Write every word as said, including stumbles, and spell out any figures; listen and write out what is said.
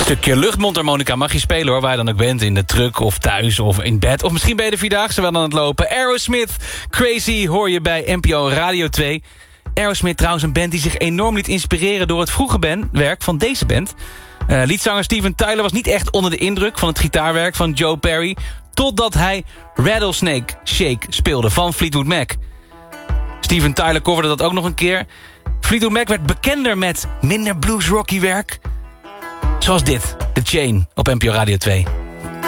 Stukje luchtmondharmonica mag je spelen hoor, waar je dan ook bent. In de truck of thuis of in bed. Of misschien ben je de Vierdaagse wel aan het lopen. Aerosmith, Crazy hoor je bij N P O Radio twee. Aerosmith trouwens een band die zich enorm liet inspireren... door het vroege band, werk van deze band. Uh, liedzanger Steven Tyler was niet echt onder de indruk... van het gitaarwerk van Joe Perry... totdat hij Rattlesnake Shake speelde van Fleetwood Mac. Steven Tyler coverde dat ook nog een keer. Fleetwood Mac werd bekender met minder bluesrocky werk... zoals dit, The Chain, op N P O Radio twee.